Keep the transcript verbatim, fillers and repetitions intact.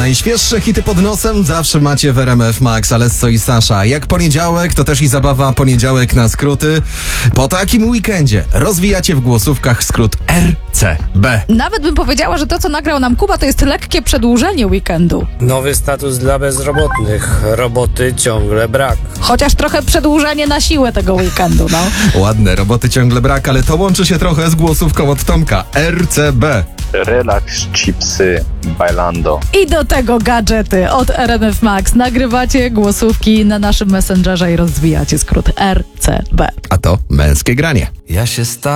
Najświeższe hity pod nosem zawsze macie w R M F Max, Alesso i Sasha. Jak poniedziałek, to też i zabawa poniedziałek na skróty. Po takim weekendzie rozwijacie w głosówkach skrót R C B. Nawet bym powiedziała, że to, co nagrał nam Kuba, to jest lekkie przedłużenie weekendu. Nowy status dla bezrobotnych. Roboty ciągle brak. Chociaż trochę przedłużenie na siłę tego weekendu, no. Ładne, roboty ciągle brak, ale to łączy się trochę z głosówką od Tomka. R C B. Relax, chipsy, bailando. I do tego gadżety od R M F Max. Nagrywacie głosówki na naszym Messengerze i rozwijacie skrót R C B. A to męskie granie. Ja się sta-